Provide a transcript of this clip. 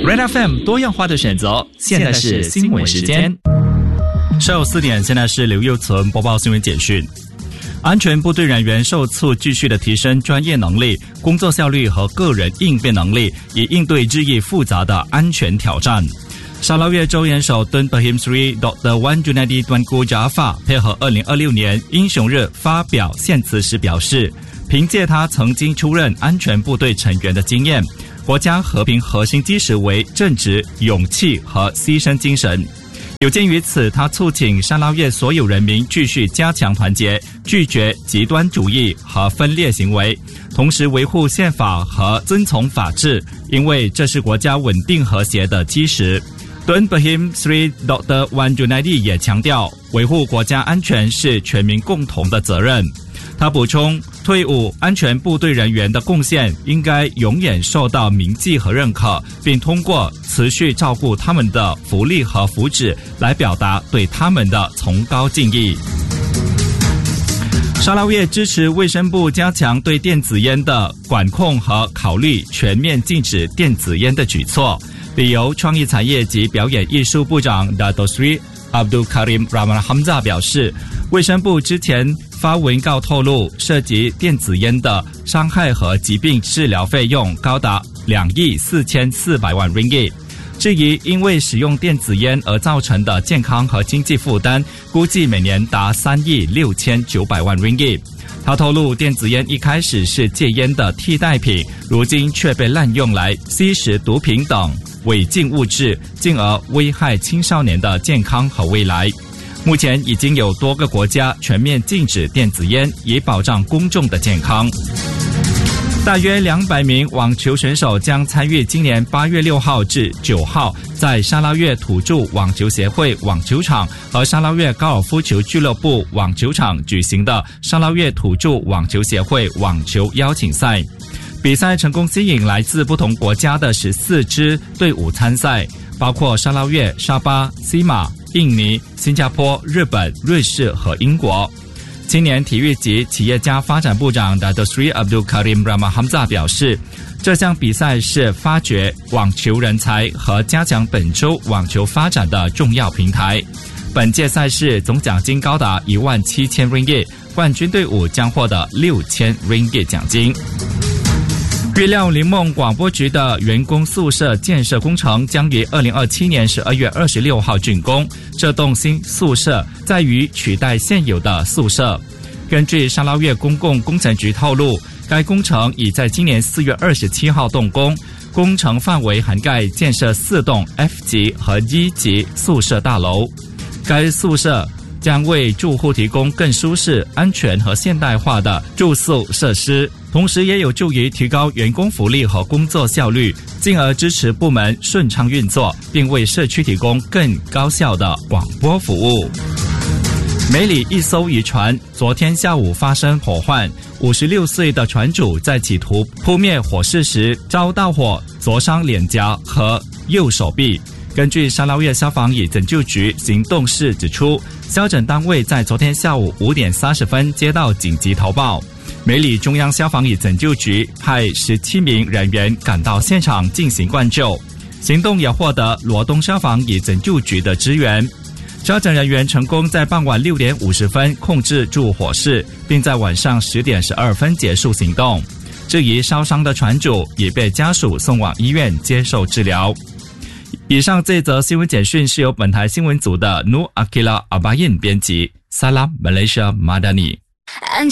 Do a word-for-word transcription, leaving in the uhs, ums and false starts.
Red F M 多样化的选择，现在是新闻时间。下午四点，现在是刘佑存播报新闻简讯。安全部队人员受促继续的提升专业能力、工作效率和个人应变能力，以应对日益复杂的安全挑战。沙捞越州元首敦巴辛斯 Doktor Wan Junaidi Tuanku Jaafar 配合二零二六年英雄日发表献词时表示，凭借他曾经出任安全部队成员的经验，国家和平核心基石为正直、勇气和牺牲精神。有鉴于此，他促请沙捞越所有人民继续加强团结，拒绝极端主义和分裂行为，同时维护宪法和遵从法治，因为这是国家稳定和谐的基石。敦巴辛斯 Doktor Wan Junaidi 也强调，维护国家安全是全民共同的责任。他补充，退伍安全部队人员的贡献应该永远受到铭记和认可，并通过持续照顾他们的福利和福祉来表达对他们的崇高敬意。沙捞越支持卫生部加强对电子烟的管控和考虑全面禁止电子烟的举措，理由创意产业及表演艺术部长 Dato Sri Abdul Karim Rahman Hamzah 表示，卫生部之前发文告透露，涉及电子烟的伤害和疾病治疗费用高达两亿四千四百万 ringgit。至于因为使用电子烟而造成的健康和经济负担，估计每年达三亿六千九百万 ringgit。他透露，电子烟一开始是戒烟的替代品，如今却被滥用来吸食毒品等违禁物质，进而危害青少年的健康和未来。目前已经有多个国家全面禁止电子烟，以保障公众的健康。大约两百名网球选手将参与今年八月六号至九号在沙捞越土著网球协会网球场和沙捞越高尔夫球俱乐部网球场举行的沙捞越土著网球协会网球邀请赛。比赛成功吸引来自不同国家的十四支队伍参赛，包括沙捞越、沙巴、西马、印尼、新加坡、日本、瑞士和英国。青年体育及企业家发展部长 Dato Sri Abdul Karim Rahman Hamzah 表示，这项比赛是发掘网球人才和加强本州网球发展的重要平台。本届赛事总奖金高达一万七千 ringgit， 冠军队伍将获得六千 ringgit 奖金。预料林梦广播局的员工宿舍建设工程将于二零二七年十二月二十六号竣工。这栋新宿舍在于取代现有的宿舍。根据沙捞越公共工程局透露，该工程已在今年四月二十七号动工，工程范围涵盖建设四栋 F 级和 E 级宿舍大楼。该宿舍将为住户提供更舒适、安全和现代化的住宿设施，同时也有助于提高员工福利和工作效率，进而支持部门顺畅运作，并为社区提供更高效的广播服务。梅里一艘渔船昨天下午发生火患，五十六岁的船主在企图扑灭火势时遭到火灼伤脸颊和右手臂。根据沙捞越消防与拯救局行动室指出，消拯单位在昨天下午五点三十分接到紧急投报，梅里中央消防与拯救局派十七名人员赶到现场进行灌救，行动也获得罗东消防与拯救局的支援。消拯人员成功在傍晚六点五十分控制住火势，并在晚上十点十二分结束行动。至于烧伤的船主，已被家属送往医院接受治疗。以上这则新闻简讯是由本台新闻组的 Nur Akila Abayin 编辑。Salam Malaysia Madani。